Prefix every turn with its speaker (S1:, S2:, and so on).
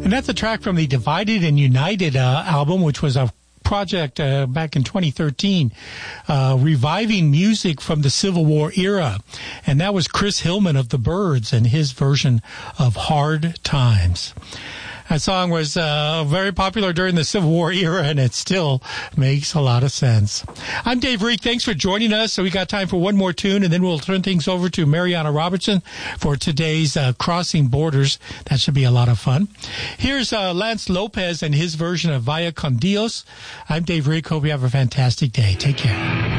S1: And that's a track from the Divided and United album, which was a project back in 2013, reviving music from the Civil War era. And that was Chris Hillman of the Byrds and his version of Hard Times. That song was very popular during the Civil War era, and it still makes a lot of sense. I'm Dave Reek. Thanks for joining us. So we got time for one more tune, and then we'll turn things over to Mariana Robertson for today's Crossing Borders. That should be a lot of fun. Here's Lance Lopez and his version of Vaya con Dios. I'm Dave Reek. Hope you have a fantastic day. Take care.